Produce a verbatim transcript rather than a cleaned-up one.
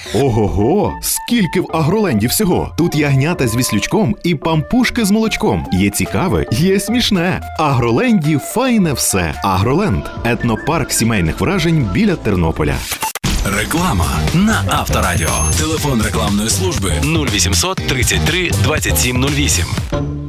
Ого-го! Скільки в Агроленді всього! Тут ягнята з віслючком і пампушки з молочком. Є цікаве, є смішне. В Агроленді файне все. Агроленд – етнопарк сімейних вражень біля Тернополя. Реклама на Авторадіо. Телефон рекламної служби нуль вісімсот тридцять три двадцять сім нуль вісім.